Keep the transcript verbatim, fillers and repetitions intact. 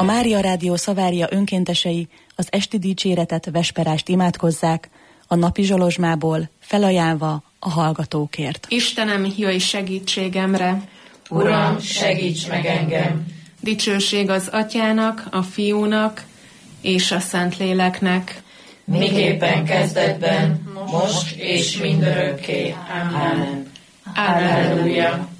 Mária Rádió Szavária önkéntesei az esti dicséretet, vesperást imádkozzák, a napi zsolozsmából felajánlva a hallgatókért. Istenem, jöjj segítségemre! Uram, segíts meg engem! Dicsőség az Atyának, a Fiúnak és a Szentléleknek. Miképpen kezdetben, most és mindörökké. Amen. Alleluja.